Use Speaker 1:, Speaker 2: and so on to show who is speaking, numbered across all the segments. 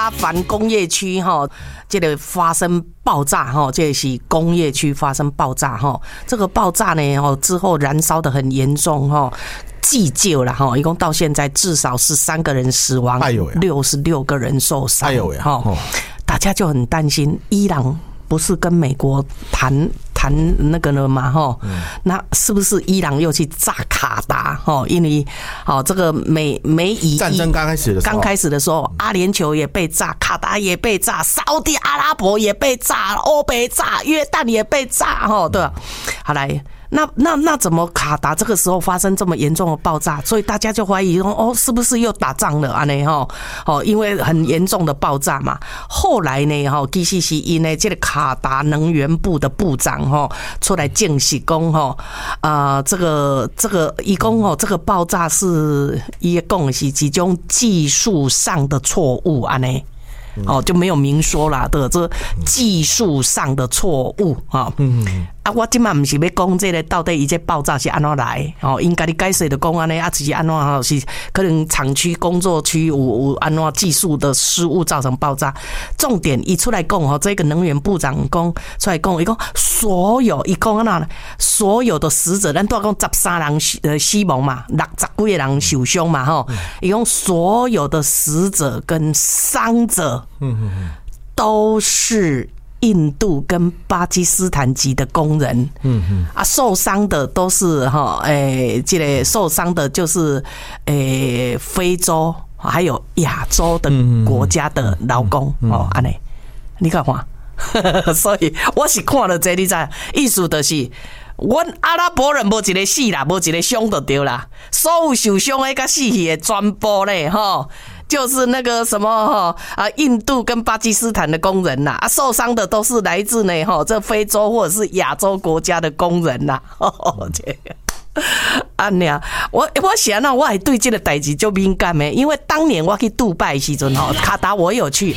Speaker 1: 阿凡工业区哈，这个发生爆炸哈，这是工业区发生爆炸哈。这个爆炸呢哈之后燃烧得很严重哈，计就了哈，一共到现在至少13个人死亡，66个人受伤。哈，大家就很担心，伊朗不是跟美国谈那个了嘛哈？那是不是伊朗又去炸卡达哈？因为这个美以
Speaker 2: 战争刚开始的时候，
Speaker 1: 阿联酋也被炸，卡达也被炸，沙特阿拉伯也被炸，欧被炸，约旦也被炸哈。对，好来。那怎么卡达这个时候发生这么严重的爆炸？所以大家就怀疑说，是不是又打仗了啊？呢因为很严重的爆炸嘛。后来呢其实是因为这个卡达能源部的部长出来证实说这个伊讲这个爆炸是伊讲的是一种技术上的错误啊呢。就没有明说啦的，这技术上的错误啊。我今晚不是要讲这个到底伊这爆炸是安怎来？应该你解释的讲安尼是安怎是可能厂区工作区有安怎技术的失误造成爆炸。重点伊出来讲这个能源部长讲出来讲，伊讲所有伊讲安怎所有的死者，咱都讲13人死亡嘛，60几个人受伤嘛伊讲所有的死者跟伤者，都是印度跟巴基斯坦籍的工人，受伤的都是这个受伤的就是非洲还有亚洲的国家的劳工安尼，你看看，所以我是看了这，你知意思就是。阮阿拉伯人无一个死啦，无一个伤就对啦。所有受伤的甲死去的全部咧，就是那个什么印度跟巴基斯坦的工人呐，受伤的都是来自呢这非洲或者是亚洲国家的工人呐。我想我还对这个代志就敏感的，因为当年我去杜拜的时阵卡达我有去。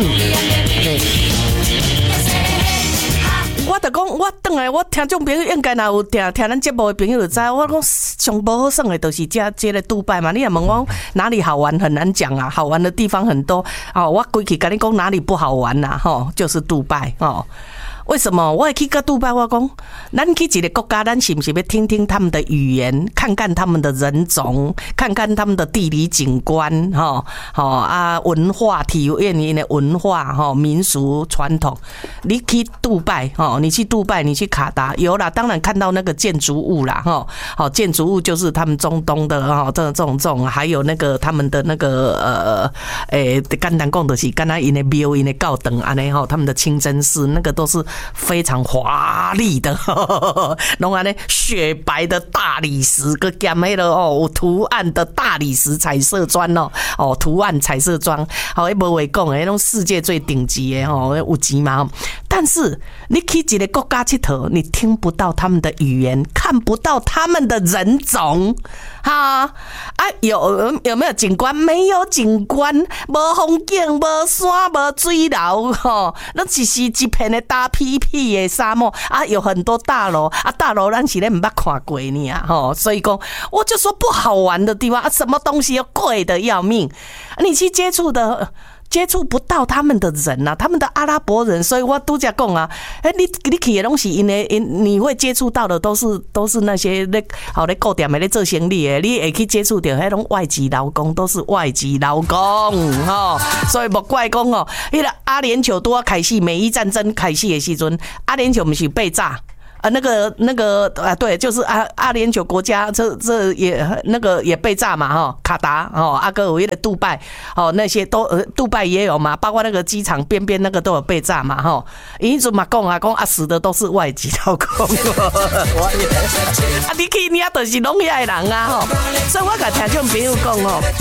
Speaker 1: 我就讲，我回来，我听众朋友应该若有听咱节目的朋友就知，我讲上不好耍的，就是这个杜拜嘛。你也问我哪里好玩，很难讲啊，好玩的地方很多。我规起跟你讲哪里不好玩呐，就是杜拜为什么我会去到杜拜？我讲，咱去一个国家，咱是不是要听听他们的语言，看看他们的人种，看看他们的地理景观，文化、体验因的文化，民俗传统。你去杜拜，你去杜拜，你去卡达，有啦，当然看到那个建筑物啦，建筑物就是他们中东的这种，还有那个他们的那个简单讲就是跟他因的庙、因的教堂安尼他们的清真寺那个都是。非常华丽的，弄安呢雪白的大理石，个加那个有图案的大理石彩色砖图案彩色砖，那无话讲的，那种世界最顶级的有钱嘛。但是你去一个国家佚佗，你听不到他们的语言，看不到他们的人种，有没有景观？没有景观，无风景，无山，无水流，那只是一片的大屁屁的沙漠有很多大楼大楼咱是咧唔捌看过呢所以讲我就说不好玩的地方什么东西又贵的要命，你去接触不到他们的人他们的阿拉伯人，所以我都在讲你去的东西，你会接触到的都是那些咧顾店的咧做生意的，你会去接触到那种外籍劳工，都是外籍劳工所以莫怪讲那个阿联酋都要开始美伊战争开始的时阵，阿联酋不是被炸。那个对，就是阿联酋国家，这也那个也被炸嘛卡达阿哥有一个杜拜那些都杜拜也有嘛，包括那个机场边边那个都有被炸嘛一直嘛讲死的都是外籍劳工你去你就是拢遐的人所以我甲听众朋友讲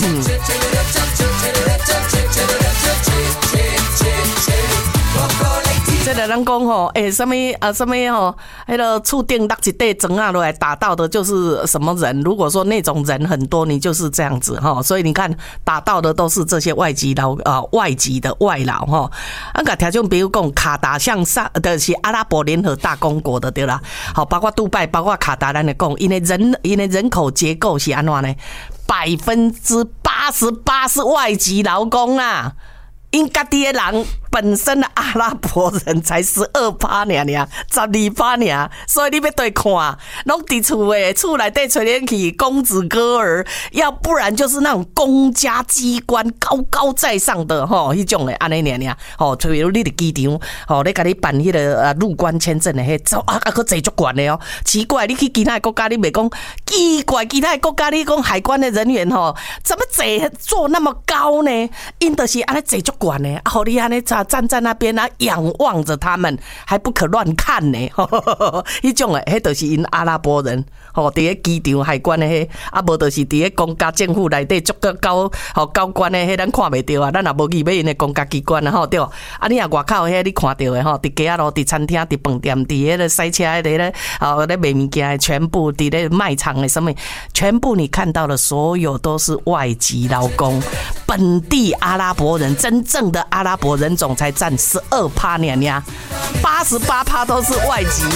Speaker 1: 这个人讲什么那个厝顶落一块砖落来打到的就是什么人？如果说那种人很多，你就是这样子所以你看打到的都是这些外籍的外劳甲听众朋友讲，卡达向上的是阿拉伯联合大公国的对啦，包括杜拜，包括卡达，咱来讲，因为人口结构是安怎呢？88%是外籍劳工因家己的人本身的阿拉伯人才12%尔，12%尔，所以你要对看，拢伫厝内底找恁去公子哥儿，要不然就是那种公家机关高高在上的迄种的安尼尔，比如你伫机场，你甲你办迄个入关签证的佫坐足悬的哦。奇怪，你去其他的国家，你袂讲奇怪，其他的国家你讲海关的人员怎么坐那么高呢？因就是安尼坐足悬的，互你安尼站在那边啊，仰望着他们，还不可乱看呢。迄种诶，迄就是因阿拉伯人，伫咧机场海关的无就是伫咧公家政府内底足个高官的咱看袂到啊，咱也无去买因的公家机关啊，对。你若外口你看到的伫街仔路、伫餐厅、伫饭店、伫迄个赛车咧卖物件的，全部伫咧卖场的什么，全部你看到的所有都是外籍劳工，本地阿拉伯人，真正的阿拉伯人种才占12%呢，88%都是外籍。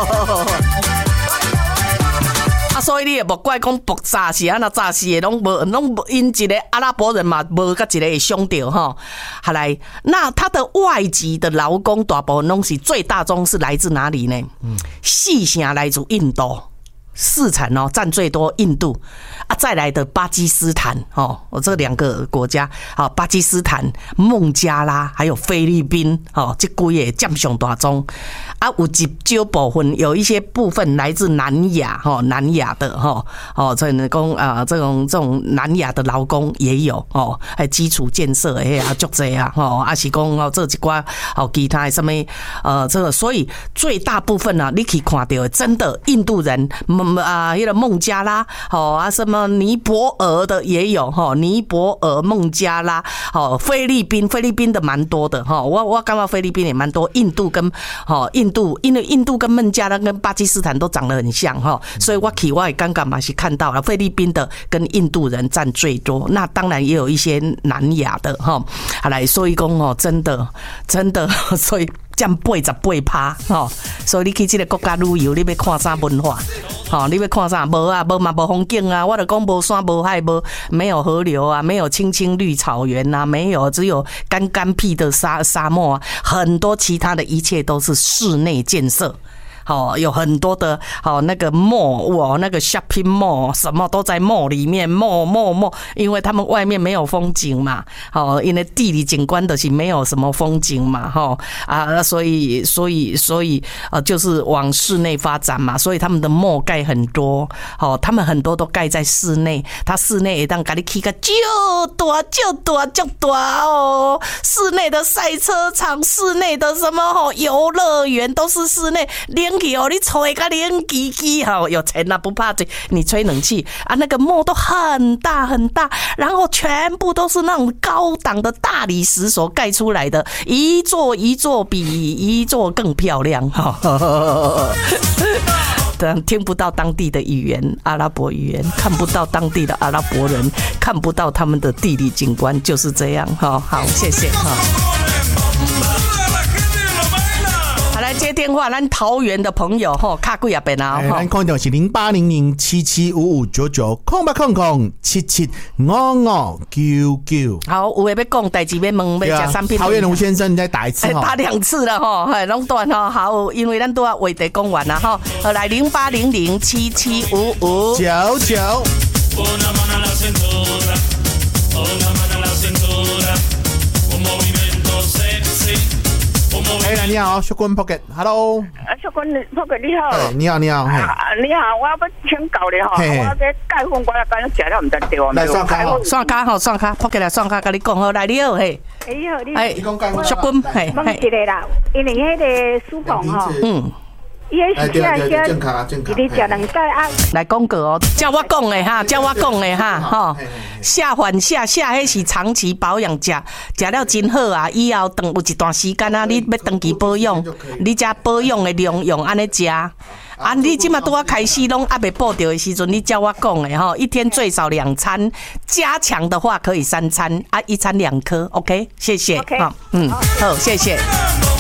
Speaker 1: 所以你也无怪讲爆炸是安那炸死的，拢无因一个阿拉伯人嘛，无甲一个会伤到哈。好来，那他的外籍的劳工大部分拢是最大宗是来自哪里呢？4成来自印度。4成占最多，印度再来的巴基斯坦这2个国家巴基斯坦、孟加拉还有菲律宾这几个占上大宗有一小部分有一些部分来自南亚南亚的所以讲这种南亚的劳工也有还基础建设的足多啊是讲这一寡其他的什么这个，所以最大部分你可以看到的真的印度人那个孟加拉什么尼泊尔的也有尼泊尔、孟加拉菲律宾的蛮多的我感觉菲律宾也蛮多，印度跟因为印度跟孟加拉跟巴基斯坦都长得很像所以我也刚刚嘛是看到了菲律宾的跟印度人占最多，那当然也有一些南亚的好来，所以讲真的所以占88%所以你去这个国家旅游，你要看啥文化你要看啥？无风景啊！我就讲无山无海，没有河流啊，没有青青绿草原啊，没有，只有干僻的沙漠啊，很多其他的一切都是室内建设。有很多的那个 mall 那个 shopping mall 什么都在 mall 里面 mall， 因为他们外面没有风景嘛，因为地理景观的是没有什么风景嘛，所以就是往室内发展嘛，所以他们的 mall 盖很多，他们很多都盖在室内，他室内会当给你起个就大哦，室内的赛车场，室内的什么游乐园都是室内。你吹个冷气机有钱啊不怕嘴，你吹冷气那个墨都很大很大，然后全部都是那种高档的大理石所盖出来的，一座一座比一座更漂亮听不到当地的语言，阿拉伯语言，看不到当地的阿拉伯人，看不到他们的地理景观，就是这样好，谢谢来接电话，咱桃园的朋友卡几啊遍啊？
Speaker 2: 咱看到是0800775599，0800775599。
Speaker 1: 好，有诶要讲代志要问，要吃产品。
Speaker 2: 桃园的吴先生，你再打一次
Speaker 1: 打2次了拢断好，因为咱都要话题讲完了好，来0800775599。你好，
Speaker 3: 小quân Pocket，Hello。小quân Pocket， 你好。
Speaker 2: 你好。
Speaker 3: 你好，我要请教你我这钙粉我刚刚吃了唔得对哦。
Speaker 2: 来刷卡
Speaker 1: Pocket 来刷卡，跟你讲好，来你好嘿。
Speaker 3: 你好，
Speaker 2: 你讲钙粉。
Speaker 1: 小quân嘿。
Speaker 3: 问一个啦，因为迄个书棚伊迄是写你食2钙
Speaker 1: 来广告叫我讲的下缓下迄是长期保养食了真好啊，以后等有一段时间你要长期保养，你只保养的量用安尼食你即马拄开始拢还没报到的时阵，你叫我讲的一天最少2餐，加强的话可以3餐1餐2颗 ，OK， 谢谢，好，谢谢。